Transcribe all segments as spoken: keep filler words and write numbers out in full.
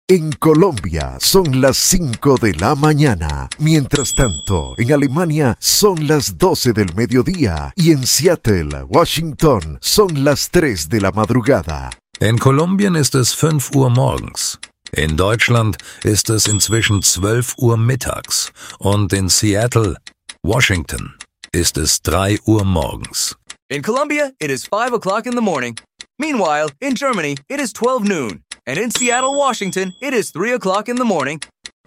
En Colombia son las cinco de la mañana. Mientras tanto, en Alemania son las doce del mediodía y en Seattle, Washington, son las tres de la madrugada. In Kolumbien ist es fünf Uhr morgens. In Deutschland ist es inzwischen zwölf Uhr mittags. Und in Seattle, Washington, ist es drei Uhr morgens. In Colombia, it is five o'clock in the morning. Meanwhile, in Germany, it is twelve noon. And in Seattle, Washington, it is three o'clock in the morning.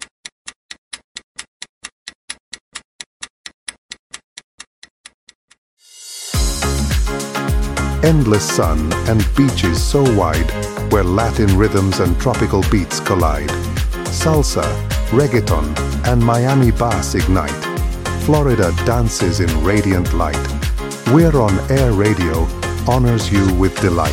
Endless sun and beaches so wide, where Latin rhythms and tropical beats collide. Salsa, reggaeton, and Miami bass ignite. Florida dances in radiant light. We're on Air Radio, honors you with delight.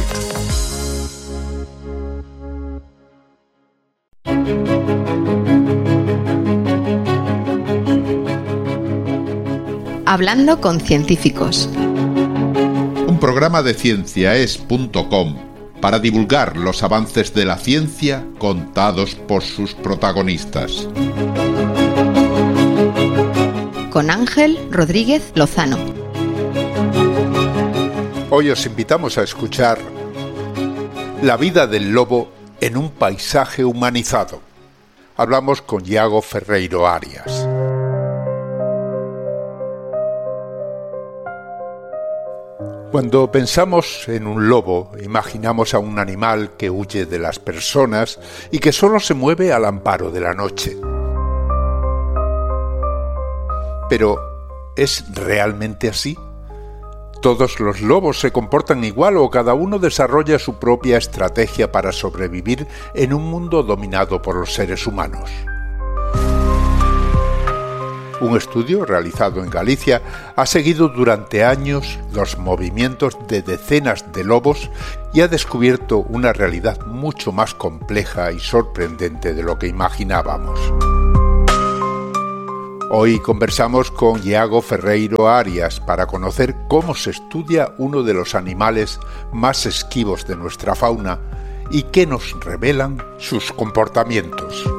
Hablando con científicos. Un programa de cienciaes punto com para divulgar los avances de la ciencia contados por sus protagonistas. Con Ángel Rodríguez Lozano. Hoy os invitamos a escuchar La vida del lobo en un paisaje humanizado. Hablamos con Iago Ferreiro Arias. Cuando pensamos en un lobo, imaginamos a un animal que huye de las personas y que solo se mueve al amparo de la noche. Pero, ¿es realmente así? ¿Todos los lobos se comportan igual o cada uno desarrolla su propia estrategia para sobrevivir en un mundo dominado por los seres humanos? Un estudio realizado en Galicia ha seguido durante años los movimientos de decenas de lobos y ha descubierto una realidad mucho más compleja y sorprendente de lo que imaginábamos. Hoy conversamos con Iago Ferreiro Arias para conocer cómo se estudia uno de los animales más esquivos de nuestra fauna y qué nos revelan sus comportamientos.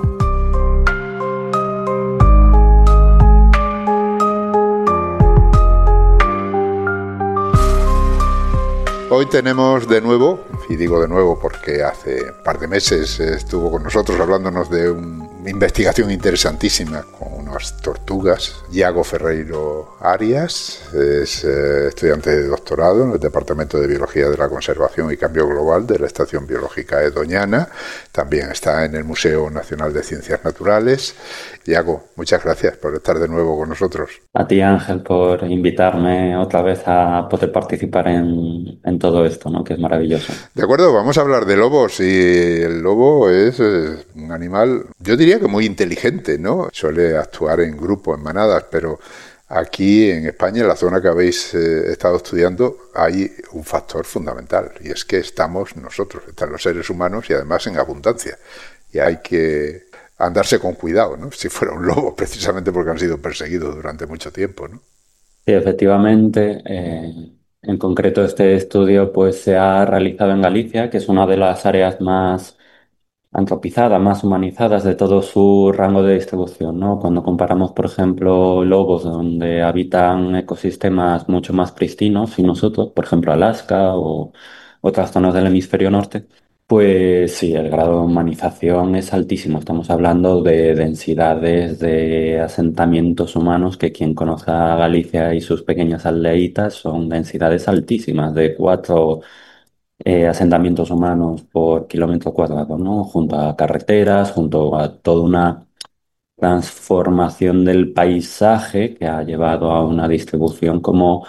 Hoy tenemos de nuevo, y digo de nuevo porque hace un par de meses estuvo con nosotros hablándonos de una investigación interesantísima con unas tortugas, Iago Ferreiro Arias, es eh, estudiante de doctorado en el Departamento de Biología de la Conservación y Cambio Global de la Estación Biológica de Doñana, también está en el Museo Nacional de Ciencias Naturales. Iago, muchas gracias por estar de nuevo con nosotros. A ti, Ángel, por invitarme otra vez a poder participar en, en todo esto, ¿no? Que es maravilloso. De acuerdo, vamos a hablar de lobos y el lobo es, es un animal, yo diría que muy inteligente, ¿no? Suele actuar en grupo, en manadas, pero aquí en España, en la zona que habéis eh, estado estudiando, hay un factor fundamental y es que estamos nosotros, están los seres humanos y además en abundancia y hay que andarse con cuidado, ¿no? Si fuera un lobo, precisamente porque han sido perseguidos durante mucho tiempo, ¿no? Sí, efectivamente. Eh, en concreto, este estudio pues, se ha realizado en Galicia, que es una de las áreas más antropizadas, más humanizadas de todo su rango de distribución, ¿no? Cuando comparamos, por ejemplo, lobos donde habitan ecosistemas mucho más pristinos y nosotros, por ejemplo, Alaska o otras zonas del hemisferio norte, pues sí, el grado de humanización es altísimo. Estamos hablando de densidades de asentamientos humanos que quien conozca Galicia y sus pequeñas aldeitas son densidades altísimas, de cuatro eh, asentamientos humanos por kilómetro cuadrado, ¿no? Junto a carreteras, junto a toda una transformación del paisaje que ha llevado a una distribución como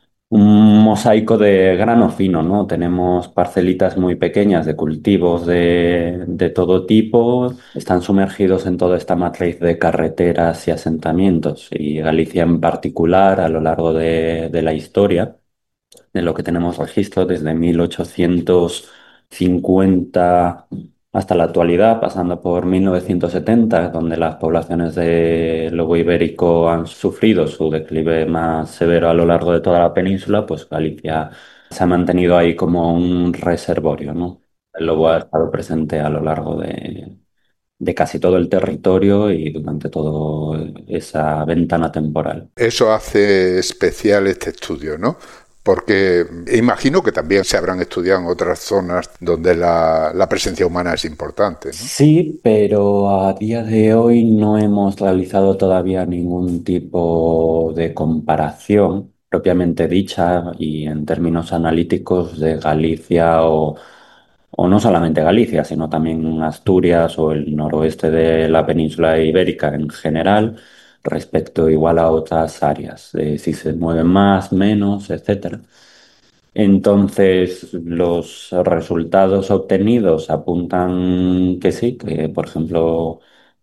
un mosaico de grano fino, ¿no? Tenemos parcelitas muy pequeñas de cultivos de, de todo tipo, están sumergidos en toda esta matriz de carreteras y asentamientos. Y Galicia en particular, a lo largo de, de la historia, de lo que tenemos registro desde mil ochocientos cincuenta hasta la actualidad, pasando por mil novecientos setenta, donde las poblaciones de lobo ibérico han sufrido su declive más severo a lo largo de toda la península, pues Galicia se ha mantenido ahí como un reservorio, ¿no? El lobo ha estado presente a lo largo de, de casi todo el territorio y durante toda esa ventana temporal. Eso hace especial este estudio, ¿no? Porque imagino que también se habrán estudiado en otras zonas donde la, la presencia humana es importante, ¿no? Sí, pero a día de hoy no hemos realizado todavía ningún tipo de comparación propiamente dicha y en términos analíticos de Galicia o, o no solamente Galicia, sino también Asturias o el noroeste de la península ibérica en general respecto igual a otras áreas, de si se mueven más, menos, etcétera. Entonces, los resultados obtenidos apuntan que sí, que por ejemplo,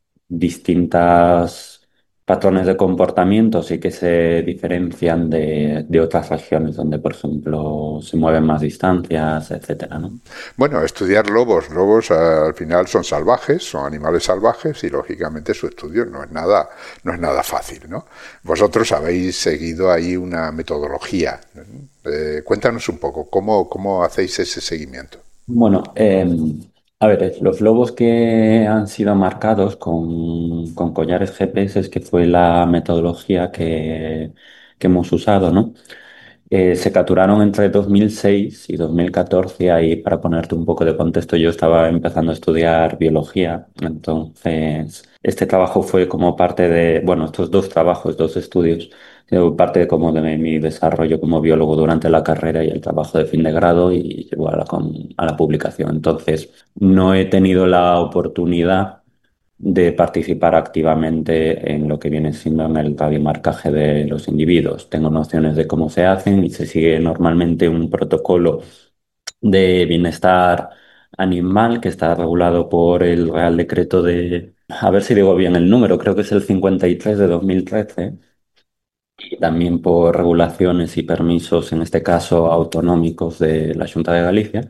distintas patrones de comportamiento sí que se diferencian de, de otras regiones donde, por ejemplo, se mueven más distancias, etcétera, ¿no? Bueno, estudiar lobos. Lobos al final son salvajes, son animales salvajes y lógicamente su estudio no es nada, no es nada fácil, ¿no? Vosotros habéis seguido ahí una metodología. Eh, cuéntanos un poco, ¿cómo, cómo hacéis ese seguimiento? Bueno, eh, a ver, los lobos que han sido marcados con, con collares G P S, que fue la metodología que, que hemos usado, ¿no? Eh, se capturaron entre dos mil seis y dos mil catorce. Ahí, para ponerte un poco de contexto, yo estaba empezando a estudiar biología. Entonces, este trabajo fue como parte de, bueno, estos dos trabajos, dos estudios, fue parte de, como de mi desarrollo como biólogo durante la carrera y el trabajo de fin de grado y llegó a la, con- a la publicación. Entonces, no he tenido la oportunidad de participar activamente en lo que viene siendo en el radiomarcaje de los individuos. Tengo nociones de cómo se hacen y se sigue normalmente un protocolo de bienestar animal que está regulado por el Real Decreto de, a ver si digo bien el número, creo que es el cincuenta y tres de dos mil trece, y también por regulaciones y permisos, en este caso autonómicos de la Xunta de Galicia.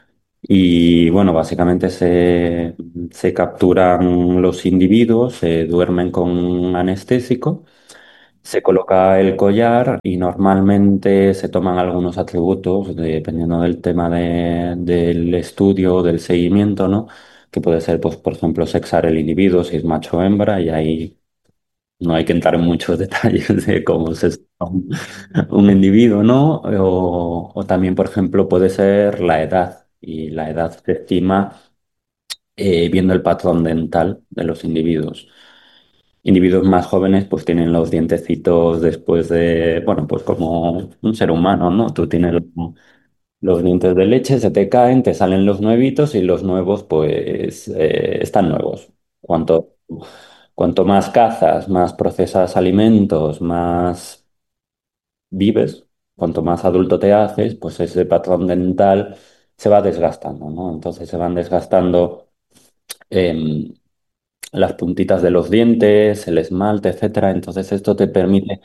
Y bueno, básicamente se, se capturan los individuos, se duermen con anestésico, se coloca el collar y normalmente se toman algunos atributos dependiendo del tema de- del estudio o del seguimiento, ¿no? Que puede ser, pues, por ejemplo, sexar el individuo, si es macho o hembra, y ahí no hay que entrar en muchos detalles de cómo se sexa un, un individuo, ¿no? O, o también, por ejemplo, puede ser la edad. Y la edad se estima eh, viendo el patrón dental de los individuos. Individuos más jóvenes pues tienen los dientecitos después de, bueno, pues como un ser humano, ¿no? Tú tienes los, los dientes de leche, se te caen, te salen los nuevitos y los nuevos pues eh, están nuevos. Cuanto, cuanto más cazas, más procesas alimentos, más vives, cuanto más adulto te haces, pues ese patrón dental se va desgastando, ¿no? Entonces se van desgastando em, las puntitas de los dientes, el esmalte, etcétera. Entonces esto te permite,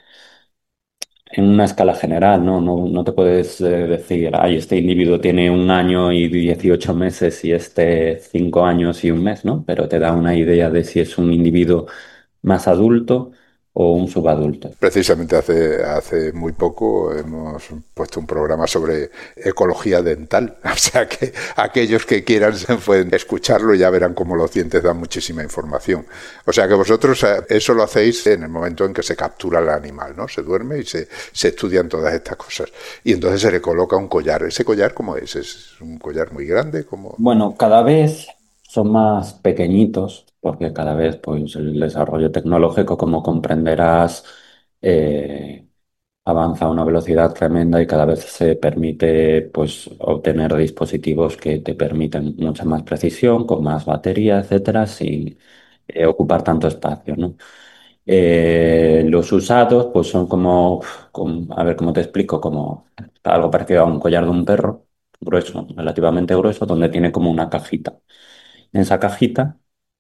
en una escala general, ¿no? No, no te puedes eh, decir, ay, este individuo tiene un año y dieciocho meses y este cinco años y un mes, ¿no? Pero te da una idea de si es un individuo más adulto o un subadulto. Precisamente hace, hace muy poco hemos puesto un programa sobre ecología dental, o sea que aquellos que quieran se pueden escucharlo y ya verán cómo los dientes dan muchísima información. O sea que vosotros eso lo hacéis en el momento en que se captura el animal, ¿no? Se duerme y se, se estudian todas estas cosas. Y entonces se le coloca un collar. ¿Ese collar cómo es? ¿Es un collar muy grande? ¿Cómo? Bueno, cada vez son más pequeñitos, porque cada vez pues, el desarrollo tecnológico, como comprenderás, eh, avanza a una velocidad tremenda y cada vez se permite pues, obtener dispositivos que te permiten mucha más precisión, con más batería, etcétera, sin eh, ocupar tanto espacio, ¿no? Eh, los usados pues son como, como- a ver cómo te explico, como algo parecido a un collar de un perro, grueso, relativamente grueso, donde tiene como una cajita. En esa cajita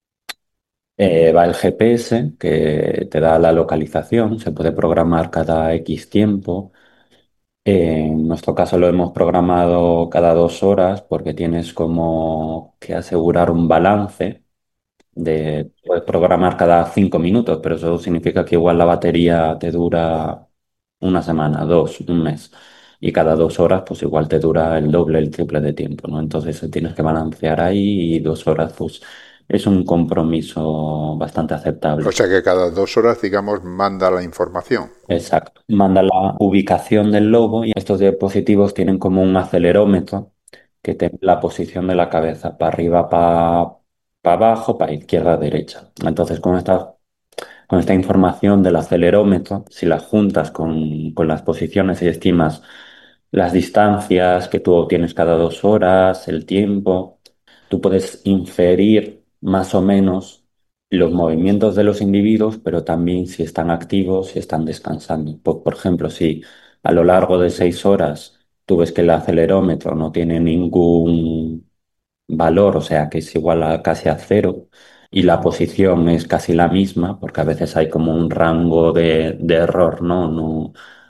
eh, va el G P S que te da la localización, se puede programar cada X tiempo. Eh, en nuestro caso lo hemos programado cada dos horas porque tienes como que asegurar un balance de, puedes programar cada cinco minutos, pero eso significa que igual la batería te dura una semana, dos, un mes. Y cada dos horas, pues igual te dura el doble, el triple de tiempo, ¿no? Entonces eh, tienes que balancear ahí y dos horas, pues es un compromiso bastante aceptable. O sea que cada dos horas, digamos, manda la información. Exacto. Manda la ubicación del lobo y estos dispositivos tienen como un acelerómetro que te la posición de la cabeza, para arriba, para abajo, para izquierda, derecha. Entonces, con esta, con esta información del acelerómetro, si la juntas con, con las posiciones y estimas las distancias que tú obtienes cada dos horas, el tiempo, tú puedes inferir más o menos los movimientos de los individuos, pero también si están activos, si están descansando. Por, por ejemplo, si a lo largo de seis horas tú ves que el acelerómetro no tiene ningún valor, o sea, que es igual a casi a cero, y la posición es casi la misma, porque a veces hay como un rango de, de error, ¿no? No,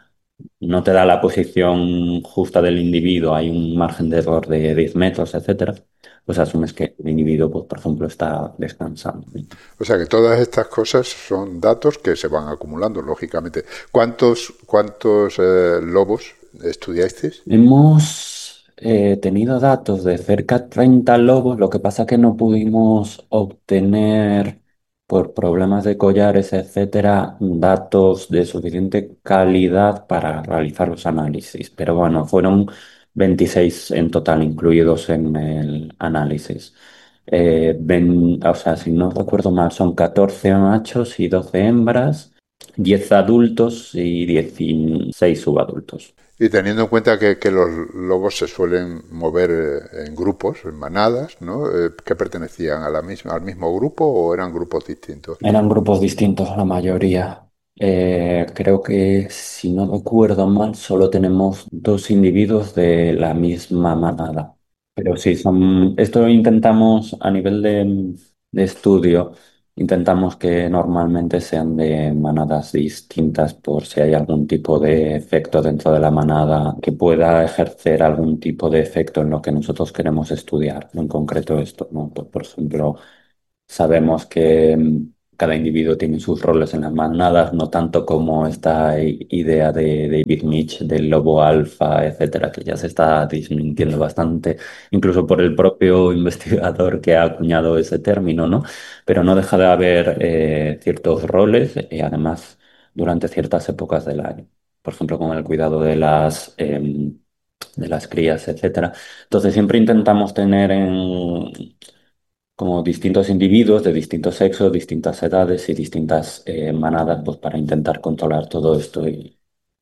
no te da la posición justa del individuo, hay un margen de error de diez metros, etcétera, pues asumes que el individuo, pues, por ejemplo, está descansando. O sea que todas estas cosas son datos que se van acumulando, lógicamente. ¿Cuántos, cuántos eh, lobos estudiasteis? Hemos eh, tenido datos de cerca de treinta lobos, lo que pasa que no pudimos obtener, por problemas de collares, etcétera, datos de suficiente calidad para realizar los análisis. Pero bueno, fueron veintiséis en total incluidos en el análisis. Eh, ven- o sea, si no recuerdo mal, son catorce machos y doce hembras, diez adultos y dieciséis subadultos. Y teniendo en cuenta que, que los lobos se suelen mover eh, en grupos, en manadas, ¿no? Eh, ¿qué pertenecían a la misma, al mismo grupo o eran grupos distintos? Eran grupos distintos la mayoría. Eh, creo que, si no recuerdo mal, solo tenemos dos individuos de la misma manada. Pero sí, son... esto intentamos a nivel de, de estudio, intentamos que normalmente sean de manadas distintas por si hay algún tipo de efecto dentro de la manada que pueda ejercer algún tipo de efecto en lo que nosotros queremos estudiar, en concreto esto, ¿no? Por por ejemplo, sabemos que mm, cada individuo tiene sus roles en las manadas, no tanto como esta i- idea de David Mitch del lobo alfa, etcétera, que ya se está desmintiendo bastante, incluso por el propio investigador que ha acuñado ese término, ¿no? Pero no deja de haber eh, ciertos roles y además durante ciertas épocas del año. Por ejemplo, con el cuidado de las, em, de las crías, etcétera. Entonces, siempre intentamos tener en como distintos individuos de distintos sexos, distintas edades y distintas eh, manadas, pues para intentar controlar todo esto y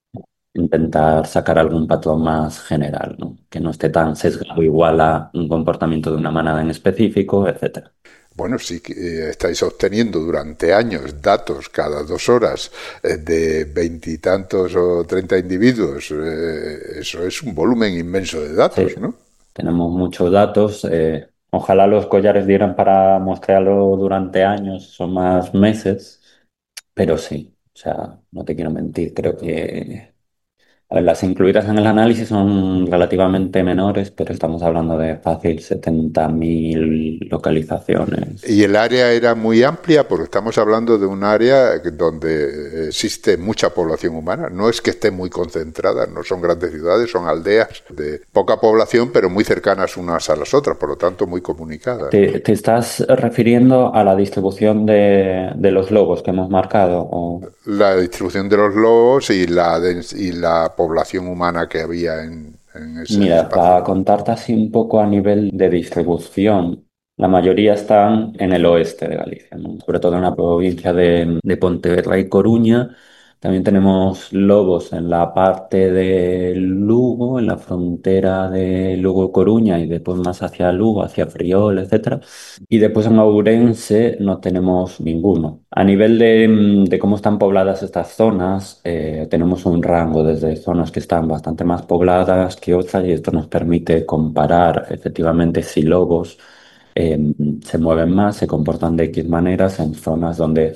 intentar sacar algún patrón más general, ¿no? Que no esté tan sesgado igual a un comportamiento de una manada en específico, etcétera. Bueno, sí que eh, estáis obteniendo durante años datos cada dos horas eh, de veintitantos o treinta individuos. Eh, eso es un volumen inmenso de datos, Sí, ¿no? tenemos muchos datos. Eh, ojalá los collares dieran para mostrarlo durante años, son más meses, pero sí, o sea, no te quiero mentir, creo que a ver, las incluidas en el análisis son relativamente menores, pero estamos hablando de fácil setenta mil localizaciones. Y el área era muy amplia porque estamos hablando de un área donde existe mucha población humana. No es que esté muy concentrada, no son grandes ciudades, son aldeas de poca población, pero muy cercanas unas a las otras, por lo tanto muy comunicadas. ¿Te, te estás refiriendo a la distribución de, de los lobos que hemos marcado? O... La distribución de los lobos y la, dens- y la población humana que había en, en ese Mira, para espacio. contarte así un poco a nivel de distribución, la mayoría están en el oeste de Galicia, ¿no? Sobre todo en la provincia de, de Pontevedra y Coruña. También tenemos lobos en la parte de Lugo, en la frontera de Lugo-Coruña y después más hacia Lugo, hacia Friol, etcétera. Y después en Ourense no tenemos ninguno. A nivel de, mm, de cómo están pobladas estas zonas, eh, tenemos un rango desde zonas que están bastante más pobladas que otras y esto nos permite comparar efectivamente si lobos eh, se mueven más, se comportan de X maneras en zonas donde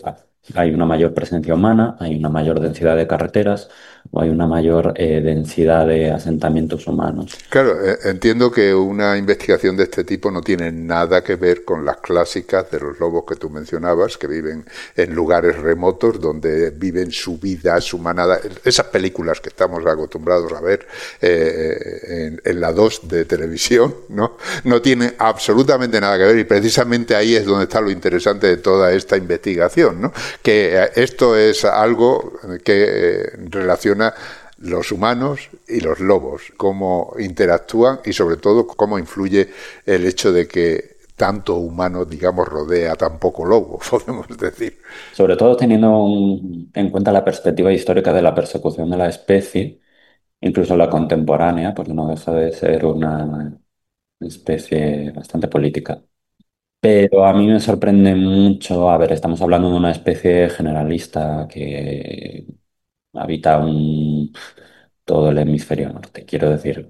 hay una mayor presencia humana, hay una mayor densidad de carreteras o hay una mayor eh, densidad de asentamientos humanos. Claro, eh, entiendo que una investigación de este tipo no tiene nada que ver con las clásicas de los lobos que tú mencionabas, que viven en lugares remotos donde viven su vida, su manada. Esas películas que estamos acostumbrados a ver eh, en, en la dos de televisión, ¿no? No tienen absolutamente nada que ver, y precisamente ahí es donde está lo interesante de toda esta investigación, ¿no? Que eh, esto es algo que eh, relaciona los humanos y los lobos, cómo interactúan y sobre todo cómo influye el hecho de que tanto humano, digamos, rodea tan poco lobo, podemos decir. Sobre todo teniendo un- en cuenta la perspectiva histórica de la persecución de la especie, incluso la contemporánea, porque no deja de ser una especie bastante política. Pero a mí me sorprende mucho, a ver, estamos hablando de una especie generalista que habita un, todo el hemisferio norte. Quiero decir,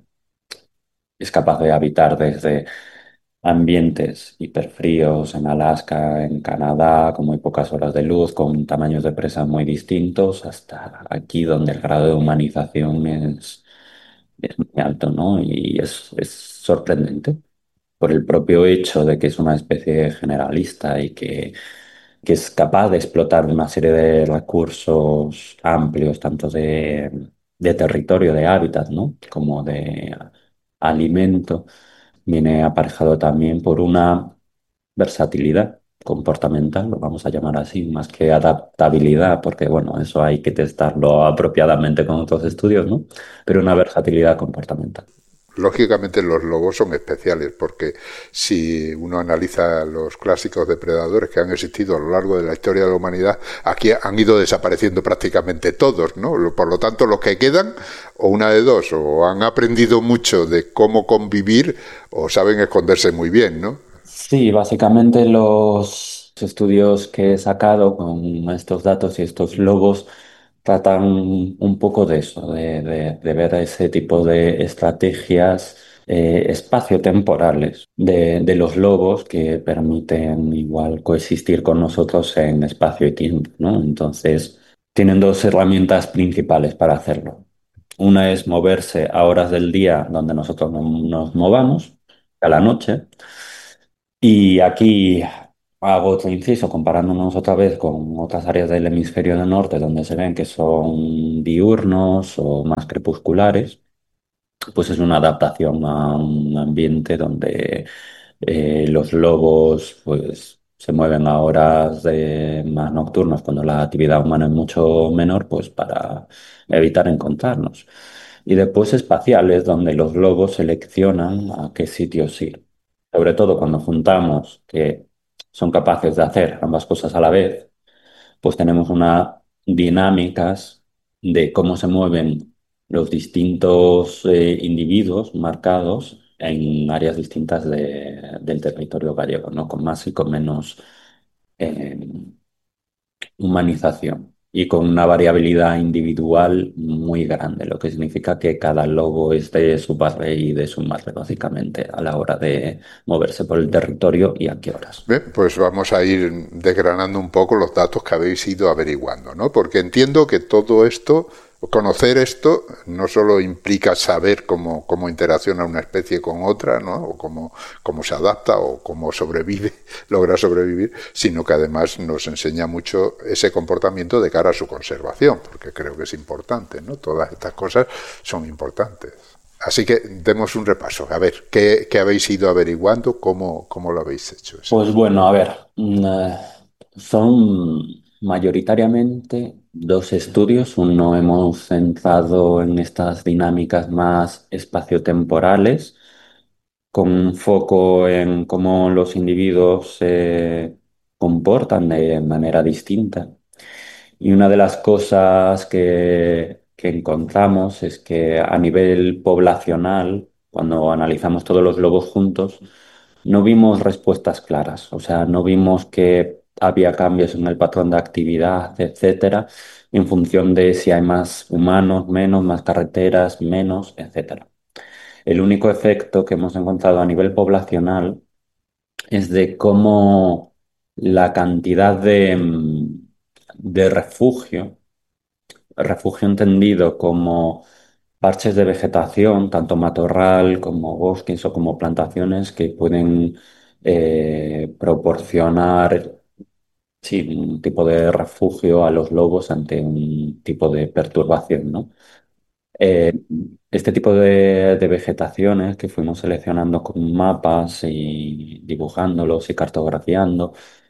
es capaz de habitar desde ambientes hiperfríos en Alaska, en Canadá, con muy pocas horas de luz, con tamaños de presa muy distintos, hasta aquí donde el grado de humanización es, es muy alto, ¿no? Y es, es sorprendente por el propio hecho de que es una especie generalista y que, que es capaz de explotar una serie de recursos amplios, tanto de, de territorio, de hábitat, ¿no? Como de alimento, viene aparejado también por una versatilidad comportamental, lo vamos a llamar así, más que adaptabilidad, porque bueno, eso hay que testarlo apropiadamente con otros estudios, ¿no? Pero una versatilidad comportamental. Lógicamente los lobos son especiales porque si uno analiza los clásicos depredadores que han existido a lo largo de la historia de la humanidad, aquí han ido desapareciendo prácticamente todos, ¿no? Por lo tanto, los que quedan, o una de dos, o han aprendido mucho de cómo convivir o saben esconderse muy bien, ¿no? Sí, básicamente los estudios que he sacado con estos datos y estos logos tratan un poco de eso, de, de- de ver ese tipo de estrategias eh, espaciotemporales de, de los lobos que permiten igual coexistir con nosotros en espacio y tiempo, ¿no? Entonces, tienen dos herramientas principales para hacerlo. Una es moverse a horas del día donde nosotros no nos movamos, a la noche. Y aquí hago otro inciso comparándonos otra vez con otras áreas del hemisferio del norte donde se ven que son diurnos o más crepusculares, pues es una adaptación a un ambiente donde eh, los lobos pues se mueven a horas de- más nocturnas cuando la actividad humana es mucho menor, pues para evitar encontrarnos. Y después espaciales, donde los lobos seleccionan a qué sitios ir. Sobre todo cuando juntamos que son capaces de hacer ambas cosas a la vez, pues tenemos unas dinámicas de cómo se mueven los distintos eh, individuos marcados en áreas distintas de- del territorio gallego, ¿no? Con más y con menos eh, humanización y con una variabilidad individual muy grande, lo que significa que cada lobo es de su padre y de su madre, básicamente, a la hora de moverse por el territorio y a qué horas. Bien, pues vamos a ir desgranando un poco los datos que habéis ido averiguando, ¿no? Porque entiendo que todo esto, conocer esto, no solo implica saber cómo, cómo interacciona una especie con otra, ¿no? O cómo, cómo se adapta o cómo sobrevive, logra sobrevivir, sino que además nos enseña mucho ese comportamiento de cara a su conservación, porque creo que es importante, ¿no? Todas estas cosas son importantes. Así que demos un repaso. A ver, ¿qué, qué habéis ido averiguando? ¿Cómo, cómo lo habéis hecho eso? Pues bueno, a ver, mm, eh, son mayoritariamente dos estudios. Uno hemos centrado en estas dinámicas más espaciotemporales, con un foco en cómo los individuos se comportan de manera distinta. Y una de las cosas que, que encontramos es que a nivel poblacional, cuando analizamos todos los globos juntos, no vimos respuestas claras. O sea, no vimos que había cambios en el patrón de actividad, etcétera, en función de si hay más humanos, menos, más carreteras, menos, etcétera. El único efecto que hemos encontrado a nivel poblacional es de cómo la cantidad de, mm, de refugio, refugio entendido como parches de vegetación, tanto matorral como bosques o como plantaciones que pueden eh, proporcionar, sí, un tipo de refugio a los lobos ante un tipo de perturbación, ¿no? Eh, este tipo de, de vegetaciones que fuimos seleccionando con mapas y dibujándolos y cartografiando,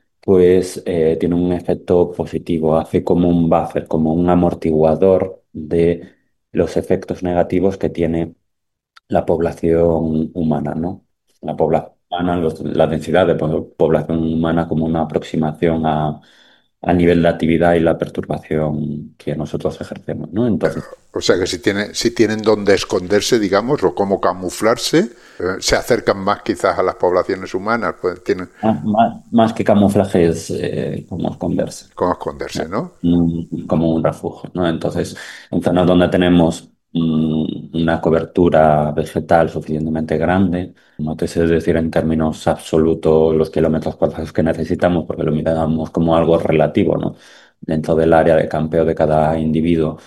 pues eh, tiene un efecto positivo, hace como un buffer, como un amortiguador de los efectos negativos que tiene la población humana, ¿no? La población humana, los- la densidad de po- población humana como una aproximación a, al nivel de actividad y la perturbación que nosotros ejercemos, ¿no? Entonces, O sea que si, tiene, si tienen dónde esconderse, digamos, o cómo camuflarse, eh, se acercan más quizás a las poblaciones humanas, pues tienen más, más- más que camuflaje es eh, como esconderse. cómo esconderse, ¿no? un- como un refugio, ¿no? Entonces, en zonas donde tenemos mm, una cobertura vegetal suficientemente grande, no te sé decir en términos absolutos los kilómetros cuadrados que necesitamos, porque lo miramos como algo relativo, ¿no? Dentro del área de campeo de cada individuo,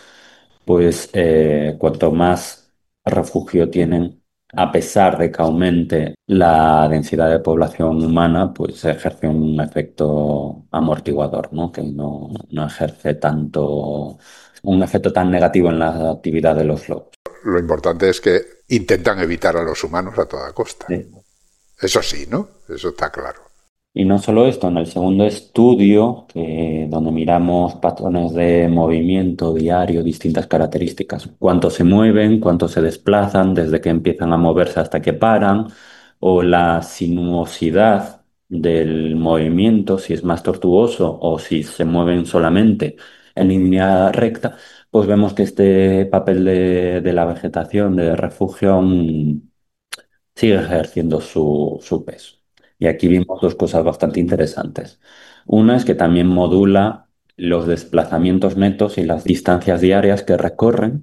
pues eh, cuanto más refugio tienen, a pesar de que aumente la densidad de población humana, pues ejerce un efecto amortiguador, ¿no? Que no, no ejerce tanto, un efecto tan negativo en la actividad de los lobos. Lo importante es que intentan evitar a los humanos a toda costa. Sí. Eso sí, ¿no? Eso está claro. Y no solo esto, en el segundo estudio, que, donde miramos patrones de movimiento diario, distintas características, cuánto se mueven, cuánto se desplazan, desde que empiezan a moverse hasta que paran, o la sinuosidad del movimiento, si es más tortuoso o si se mueven solamente en línea recta, pues vemos que este papel de, de la vegetación, de refugio, mm, sigue ejerciendo su, su peso. Y aquí vimos dos cosas bastante interesantes. Una es que también modula los desplazamientos netos y las distancias diarias que recorren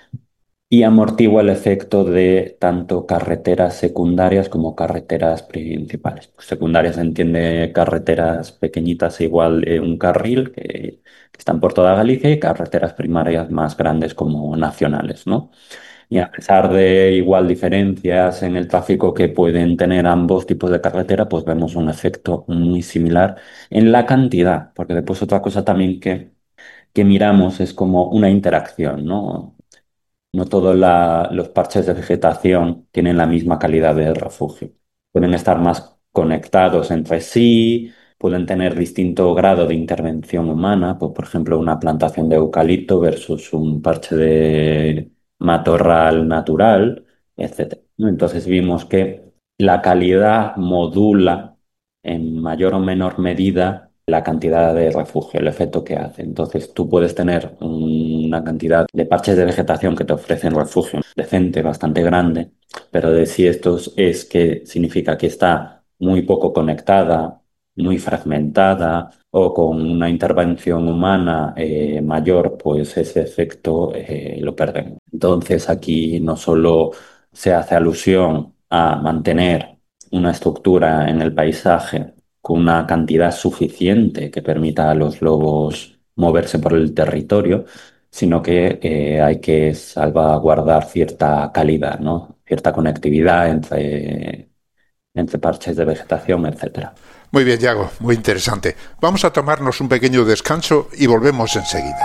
y amortigua el efecto de tanto carreteras secundarias como carreteras principales. Secundarias se entiende carreteras pequeñitas igual de un carril que, que están por toda Galicia y carreteras primarias más grandes como nacionales, ¿no? Y a pesar de igual diferencias en el tráfico que pueden tener ambos tipos de carretera, pues vemos un efecto muy similar en la cantidad, porque después otra cosa también que, que miramos es como una interacción, ¿no? No todos la- los parches de vegetación tienen la misma calidad de refugio. Pueden estar más conectados entre sí, pueden tener distinto grado de intervención humana, pues, por ejemplo, una plantación de eucalipto versus un parche de matorral natural, etcétera, ¿no? Entonces vimos que la calidad modula en mayor o menor medida la cantidad de refugio, el efecto que hace. Entonces tú puedes tener una cantidad de parches de vegetación que te ofrecen refugio decente, bastante grande, pero de si esto es que significa que está muy poco conectada, muy fragmentada o con una intervención humana eh, mayor, pues ese efecto eh, lo perdemos. Entonces aquí no solo se hace alusión a mantener una estructura en el paisaje con una cantidad suficiente que permita a los lobos moverse por el territorio, sino que eh, hay que salvaguardar cierta calidad, ¿no? Cierta conectividad entre, entre parches de vegetación, etcétera. Muy bien, Yago, muy interesante. Vamos a tomarnos un pequeño descanso y volvemos enseguida.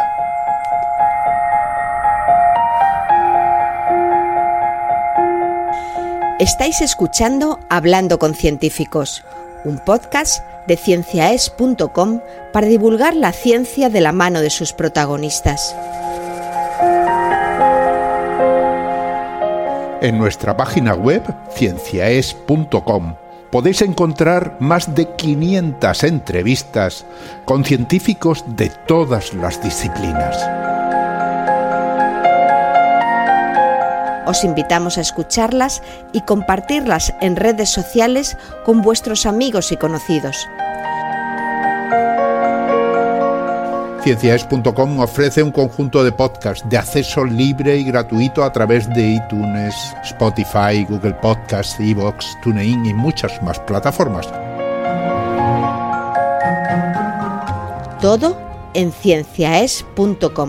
Estáis escuchando Hablando con Científicos, un podcast de cienciaes punto com para divulgar la ciencia de la mano de sus protagonistas. En nuestra página web, cienciaes punto com, podéis encontrar más de quinientas entrevistas con científicos de todas las disciplinas. Os invitamos a escucharlas y compartirlas en redes sociales con vuestros amigos y conocidos. cienciaes punto com ofrece un conjunto de podcasts de acceso libre y gratuito a través de iTunes, Spotify, Google Podcasts, iVoox, TuneIn y muchas más plataformas. Todo en cienciaes punto com.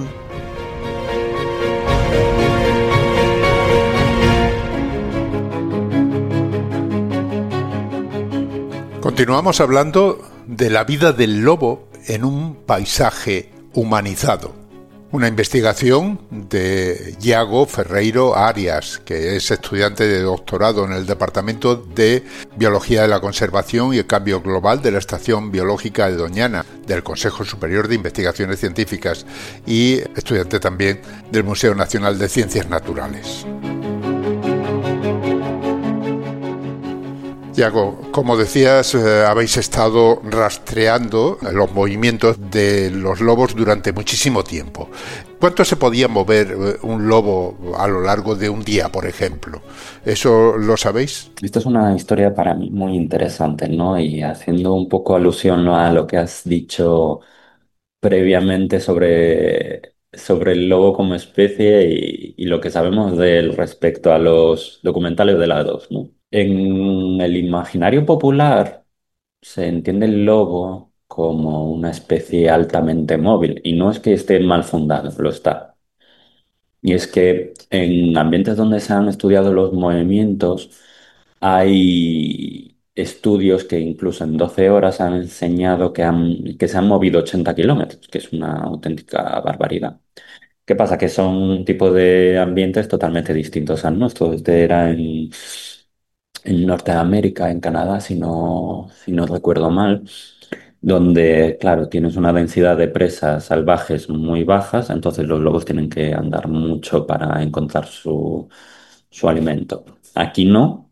Continuamos hablando de la vida del lobo en un paisaje humanizado. Una investigación de Iago Ferreiro Arias, que es estudiante de doctorado en el Departamento de Biología de la Conservación y el Cambio Global de la Estación Biológica de Doñana, del Consejo Superior de Investigaciones Científicas, y estudiante también del Museo Nacional de Ciencias Naturales. Iago, como decías, eh, habéis estado rastreando los movimientos de los lobos durante muchísimo tiempo. ¿Cuánto se podía mover eh, un lobo a lo largo de un día, por ejemplo? ¿Eso lo sabéis? Esto es una historia para mí muy interesante, ¿no? Y haciendo un poco alusión, ¿no?, a lo que has dicho previamente sobre, sobre el lobo como especie y, y lo que sabemos de él respecto a los documentales de la dos, ¿no? En el imaginario popular se entiende el lobo como una especie altamente móvil, y no es que esté mal fundado, lo está. Y es que en ambientes donde se han estudiado los movimientos, hay estudios que incluso en doce horas han enseñado que, han, que se han movido ochenta kilómetros, que es una auténtica barbaridad. ¿Qué pasa? Que son un tipo de ambientes totalmente distintos al nuestro. Este era en, en Norteamérica, en Canadá, si no, si no recuerdo mal, donde, claro, tienes una densidad de presas salvajes muy bajas, entonces los lobos tienen que andar mucho para encontrar su, su alimento. Aquí no.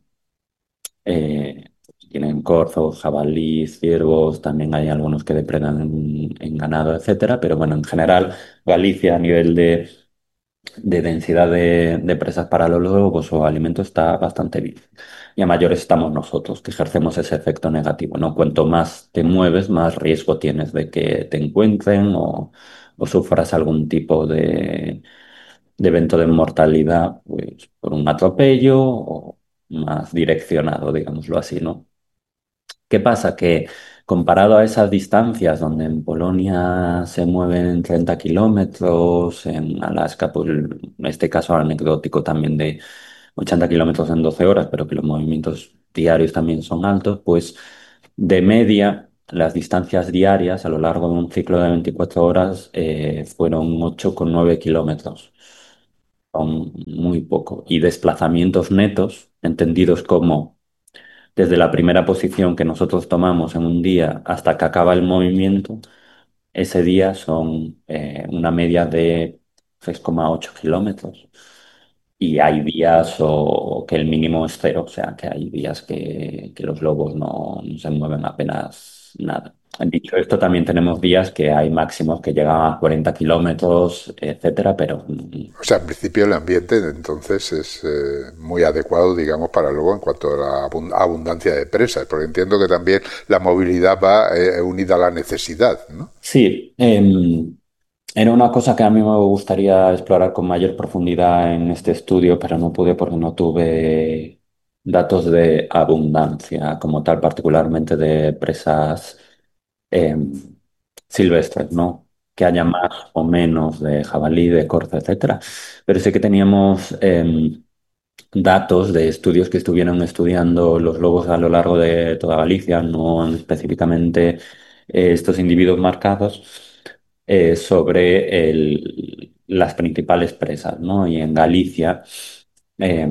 eh, Tienen corzos, jabalíes, ciervos, también hay algunos que depredan en, en ganado, etcétera. Pero bueno, en general, Galicia a nivel de de densidad de, de presas para los lobos o alimento está bastante bien. Y a mayores estamos nosotros, que ejercemos ese efecto negativo, ¿no? Cuanto más te mueves, más riesgo tienes de que te encuentren o, o sufras algún tipo de, de evento de mortalidad, pues por un atropello o más direccionado, digámoslo así, ¿no? ¿Qué pasa? Que comparado a esas distancias donde en Polonia se mueven treinta kilómetros, en Alaska, pues en este caso anecdótico también de ochenta kilómetros en doce horas, pero que los movimientos diarios también son altos, pues de media las distancias diarias a lo largo de un ciclo de veinticuatro horas eh, fueron ocho coma nueve kilómetros. Son muy poco. Y desplazamientos netos, entendidos como desde la primera posición que nosotros tomamos en un día hasta que acaba el movimiento, ese día son eh, una media de seis coma ocho kilómetros. Y hay días o que el mínimo es cero, o sea que hay días que, que los lobos no, no se mueven apenas nada. Dicho esto, también tenemos días que hay máximos que llegan a cuarenta kilómetros, etcétera, pero mm, O sea, en principio el ambiente entonces es eh, muy adecuado, digamos, para luego en cuanto a la abun- abundancia de presas, porque entiendo que también la movilidad va eh, unida a la necesidad, ¿no? sí. em, Era una cosa que a mí me gustaría explorar con mayor profundidad en este estudio, pero no pude porque no tuve datos de abundancia como tal, particularmente de presas eh, silvestres, ¿no? Que haya más o menos de jabalí, de corzo, etcétera. Pero sí que teníamos em, datos de estudios que estuvieron estudiando los lobos a lo largo de toda Galicia, no específicamente eh, estos individuos marcados, eh, sobre el- las principales presas, ¿no? Y en Galicia, eh,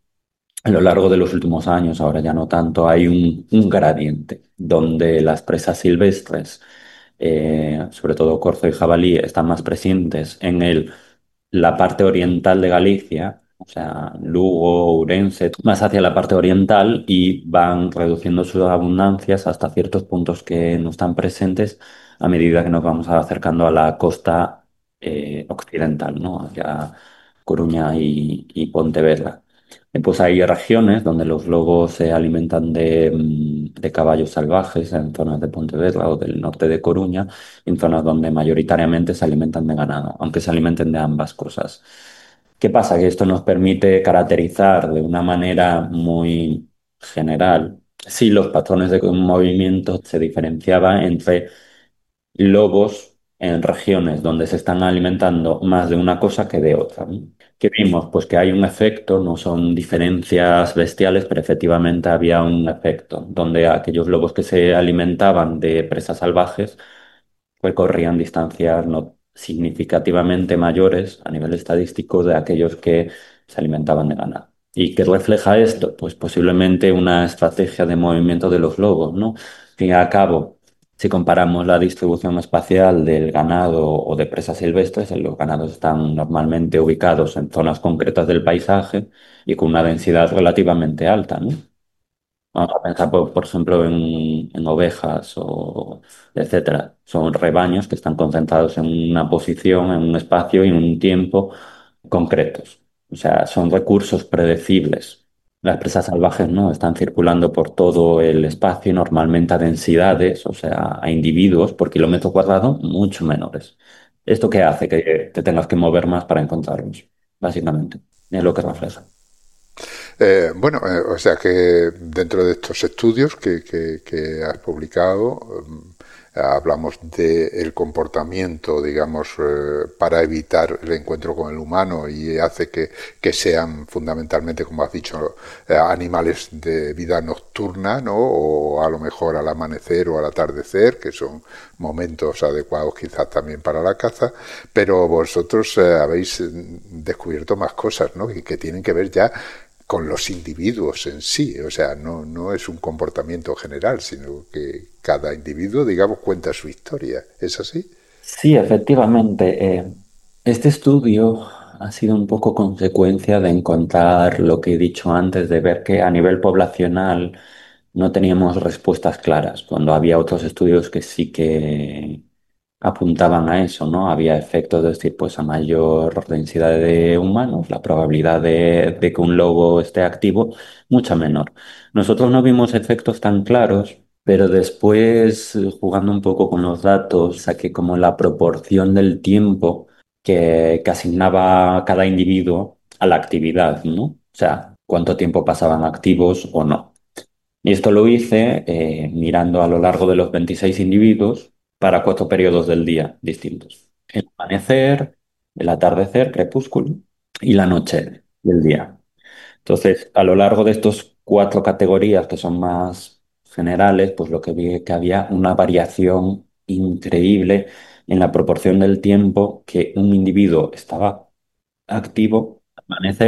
a lo largo de los últimos años, ahora ya no tanto, hay un, un gradiente donde las presas silvestres, eh, sobre todo corzo y jabalí, están más presentes en el, la parte oriental de Galicia, o sea, Lugo, Ourense, más hacia la parte oriental, y van reduciendo sus abundancias hasta ciertos puntos que no están presentes a medida que nos vamos acercando a la costa eh, occidental, ¿no? Hacia Coruña y, y Pontevedra. Eh, Pues hay regiones donde los lobos se alimentan de, mm, de caballos salvajes en zonas de Pontevedra o del norte de Coruña, en zonas donde mayoritariamente se alimentan de ganado, aunque se alimenten de ambas cosas. ¿Qué pasa? Que esto nos permite caracterizar de una manera muy general si los patrones de movimiento se diferenciaban entre lobos en regiones donde se están alimentando más de una cosa que de otra, ¿no? ¿Qué vimos? Pues que hay un efecto, no son diferencias bestiales, pero efectivamente había un efecto, donde aquellos lobos que se alimentaban de presas salvajes recorrían distancias no significativamente mayores a nivel estadístico de aquellos que se alimentaban de ganado. ¿Y qué refleja esto? Pues posiblemente una estrategia de movimiento de los lobos, ¿no? Al fin y al cabo, si comparamos la distribución espacial del ganado o de presas silvestres, los ganados están normalmente ubicados en zonas concretas del paisaje y con una densidad relativamente alta, ¿no? Vamos a pensar, por, por ejemplo, en, en ovejas o etcétera. Son rebaños que están concentrados en una posición, en un espacio y en un tiempo concretos. O sea, son recursos predecibles. Las presas salvajes no están circulando por todo el espacio y normalmente a densidades, o sea, a individuos por kilómetro cuadrado mucho menores. ¿Esto qué hace? Que te tengas que mover más para encontrarlos, básicamente. Es lo que refleja. Eh, bueno, eh, o sea que dentro de estos estudios que, que, que has publicado, eh, hablamos del comportamiento, digamos, eh, para evitar el encuentro con el humano y hace que, que sean fundamentalmente, como has dicho, eh, animales de vida nocturna, ¿no? O a lo mejor al amanecer o al atardecer, que son momentos adecuados quizás también para la caza, pero vosotros eh, habéis descubierto más cosas, ¿no? Y que tienen que ver ya con los individuos en sí, o sea, no, no es un comportamiento general, sino que cada individuo, digamos, cuenta su historia. ¿Es así? Sí, efectivamente. eh, este estudio ha sido un poco consecuencia de encontrar lo que he dicho antes, de ver que a nivel poblacional no teníamos respuestas claras, cuando había otros estudios que sí que apuntaban a eso, ¿no? Había efectos de decir, pues a mayor densidad de humanos, la probabilidad de, de que un lobo esté activo, mucha menor. Nosotros no vimos efectos tan claros, pero después, eh, jugando un poco con los datos, saqué como la proporción del tiempo que, que asignaba cada individuo a la actividad, ¿no? O sea, cuánto tiempo pasaban activos o no. Y esto lo hice eh, mirando a lo largo de los veintiséis individuos para cuatro periodos del día distintos. El amanecer, el atardecer, crepúsculo, y la noche del día. Entonces, a lo largo de estos cuatro categorías que son más generales, pues lo que vi es que había una variación increíble en la proporción del tiempo que un individuo estaba activo al amanecer